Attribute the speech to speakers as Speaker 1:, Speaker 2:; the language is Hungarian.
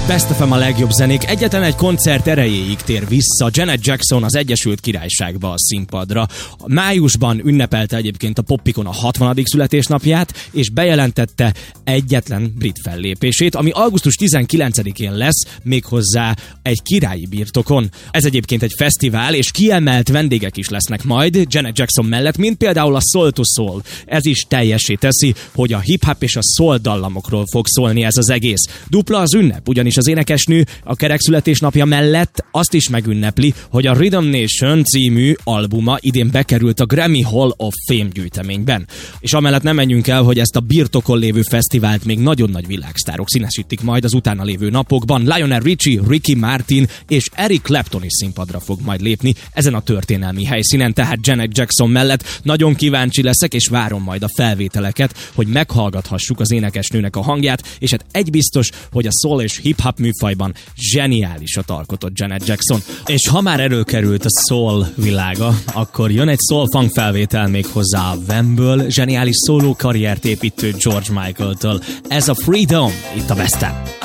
Speaker 1: Best of a legjobb zenék egyetlen egy koncert erejéig tér vissza. Janet Jackson az Egyesült Királyságba a színpadra. Májusban ünnepelte egyébként a Poppikon a 60. születésnapját, és bejelentette egyetlen brit fellépését, ami augusztus 19-én lesz, méghozzá egy királyi birtokon. Ez egyébként egy fesztivál, és kiemelt vendégek is lesznek majd Janet Jackson mellett, mint például a Soul to Soul. Ez is teljessé teszi, hogy a hip-hop és a soul dallamokról fog szólni ez az egész. Dupla az ünnep, ugyanis az énekesnő a kerek születésnapja mellett azt is megünnepli, hogy a Rhythm Nation című albuma idén bekerült a Grammy Hall of Fame gyűjteményben. És amellett nem menjünk el, hogy ezt a birtokon lévő fesztivált még nagyon nagy világsztárok színesítik majd az utána lévő napokban. Lionel Richie, Ricky Martin és Eric Clapton is színpadra fog majd lépni ezen a történelmi helyszínen, tehát Janet Jackson mellett. Nagyon kíváncsi leszek, és várom majd a felvételeket, hogy meghallgathassuk az énekesnőnek a hangját, és hát egy biztos, hogy a soul és hip-hop műfajban zseniálisat alkotott Janet Jackson. És ha már előkerült a soul világa, akkor jön egy soul-funk felvétel még hozzá a Whamből, zseniális szóló karriert építő George Michael-től. Ez a Freedom, itt a Best of.